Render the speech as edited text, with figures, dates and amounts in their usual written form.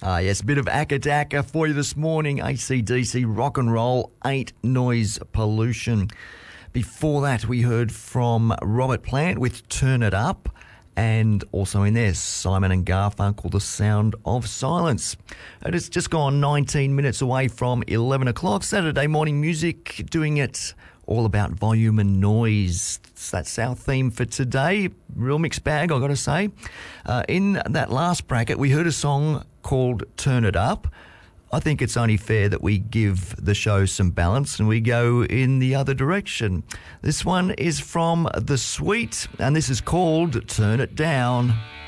Yes, a bit of Akadaka for you this morning. AC/DC, Rock and Roll, Ain't Noise Pollution. Before that, we heard from Robert Plant with Turn It Up, and also in there, Simon and Garfunkel, The Sound of Silence. And it's just gone 19 minutes away from 11 o'clock. Saturday morning music, doing it all about volume and noise. That's our theme for today. Real mixed bag, I've got to say. In that last bracket, we heard a song called Turn It Up. I think it's only fair that we give the show some balance and we go in the other direction. This one is from The Sweet, and this is called Turn It Down.